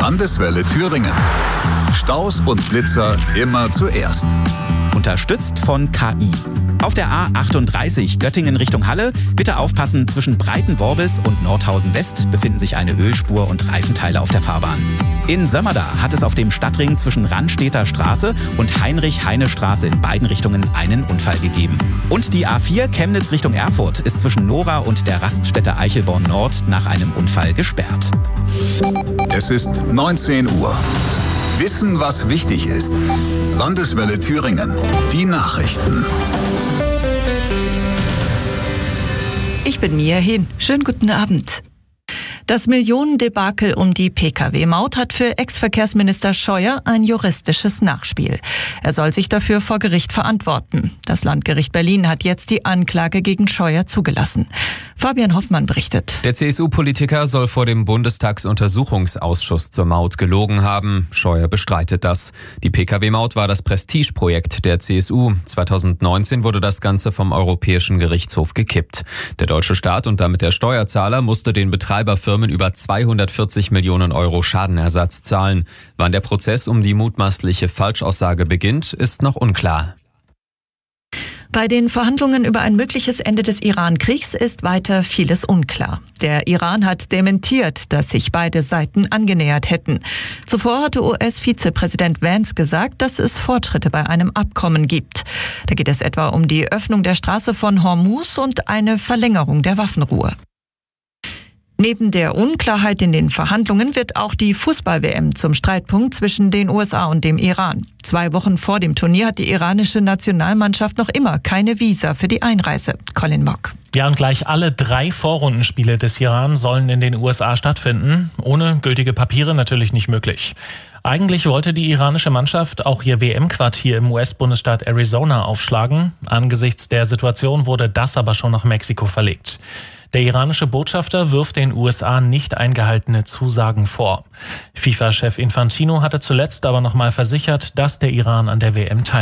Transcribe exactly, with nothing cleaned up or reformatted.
Landeswelle Thüringen. Staus und Blitzer immer zuerst. Unterstützt von K I. Auf der A achtunddreißig Göttingen Richtung Halle, bitte aufpassen, zwischen Breitenworbis und Nordhausen West befinden sich eine Ölspur und Reifenteile auf der Fahrbahn. In Sömmerda hat es auf dem Stadtring zwischen Rannstedter Straße und Heinrich-Heine-Straße in beiden Richtungen einen Unfall gegeben. Und die A vier Chemnitz Richtung Erfurt ist zwischen Nora und der Raststätte Eichelborn Nord nach einem Unfall gesperrt. Es ist neunzehn Uhr. Wissen, was wichtig ist. Landeswelle Thüringen. Die Nachrichten. Ich bin Mia Hehn. Schönen guten Abend. Das Millionendebakel um die Pkw-Maut hat für Ex-Verkehrsminister Scheuer ein juristisches Nachspiel. Er soll sich dafür vor Gericht verantworten. Das Landgericht Berlin hat jetzt die Anklage gegen Scheuer zugelassen. Fabian Hoffmann berichtet. Der C S U-Politiker soll vor dem Bundestagsuntersuchungsausschuss zur Maut gelogen haben. Scheuer bestreitet das. Die Pkw-Maut war das Prestigeprojekt der C S U. zweitausendneunzehn wurde das Ganze vom Europäischen Gerichtshof gekippt. Der deutsche Staat und damit der Steuerzahler musste den Betreiberfirmen über zweihundertvierzig Millionen Euro Schadenersatz zahlen. Wann der Prozess um die mutmaßliche Falschaussage beginnt, ist noch unklar. Bei den Verhandlungen über ein mögliches Ende des Iran-Kriegs ist weiter vieles unklar. Der Iran hat dementiert, dass sich beide Seiten angenähert hätten. Zuvor hatte U S-Vizepräsident Vance gesagt, dass es Fortschritte bei einem Abkommen gibt. Da geht es etwa um die Öffnung der Straße von Hormuz und eine Verlängerung der Waffenruhe. Neben der Unklarheit in den Verhandlungen wird auch die Fußball-W M zum Streitpunkt zwischen den U S A und dem Iran. Zwei Wochen vor dem Turnier hat die iranische Nationalmannschaft noch immer keine Visa für die Einreise. Colin Mock. Ja, und gleich alle drei Vorrundenspiele des Iran sollen in den U S A stattfinden. Ohne gültige Papiere natürlich nicht möglich. Eigentlich wollte die iranische Mannschaft auch ihr W M-Quartier im U S-Bundesstaat Arizona aufschlagen. Angesichts der Situation wurde das aber schon nach Mexiko verlegt. Der iranische Botschafter wirft den U S A nicht eingehaltene Zusagen vor. FIFA-Chef Infantino hatte zuletzt aber nochmal versichert, dass der Iran an der W M teilnimmt.